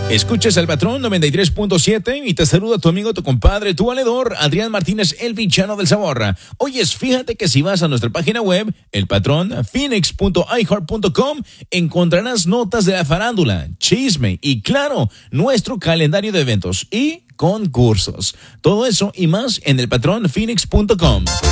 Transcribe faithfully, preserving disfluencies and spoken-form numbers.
Escuchas al Patrón noventa y tres punto siete y te saluda tu amigo, tu compadre, tu valedor, Adrián Martínez, el villano del sabor. Oyes, fíjate que si vas a nuestra página web, el patrón phoenix punto i heart punto com, encontrarás notas de la farándula, chisme y, claro, nuestro calendario de eventos y concursos. Todo eso y más en el patrón phoenix punto com.